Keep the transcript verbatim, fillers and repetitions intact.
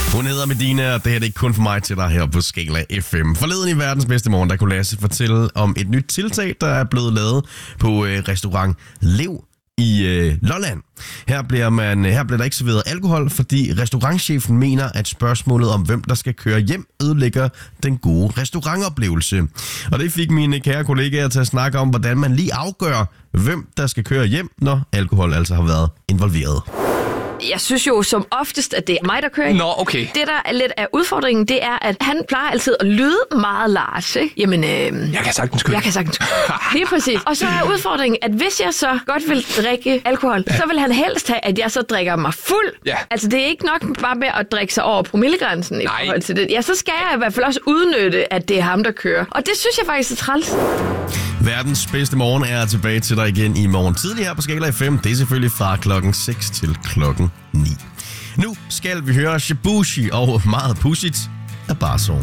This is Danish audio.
Hun hedder Medina, og det her er ikke kun for mig til dig her på Skala F M. Forleden i verdens bedste morgen, der kunne Lasse fortælle om et nyt tiltag, der er blevet lavet på øh, restaurant Lev i øh, Lolland. Her bliver, man, her bliver der ikke serveret alkohol, fordi restaurantchefen mener, at spørgsmålet om, hvem der skal køre hjem, ødelægger den gode restaurantoplevelse. Og det fik mine kære kollegaer til at snakke om, hvordan man lige afgør, hvem der skal køre hjem, når alkohol altså har været involveret. Jeg synes jo som oftest, at det er mig, der kører. Nå, okay. Det, der er lidt af udfordringen, det er, at han plejer altid at lyde meget Lars, ikke? Jamen, øh, Jeg kan sagtens køre. jeg kan sagtens lige præcis. Og så er udfordringen, at hvis jeg så godt vil drikke alkohol, ja. så vil han helst have, at jeg så drikker mig fuld. Ja. Altså, det er ikke nok bare med at drikke sig over promillegrænsen i Nej. forhold til det. Ja, så skal jeg i hvert fald også udnytte, at det er ham, der kører. Og det synes jeg faktisk er træls. Verdens bedste morgen er tilbage til dig igen i morgen tidlig her på Skala F M. Det er selvfølgelig fra klokken seks til klokken ni. Nu skal vi høre Shibushi og meget pudsigt af Barso.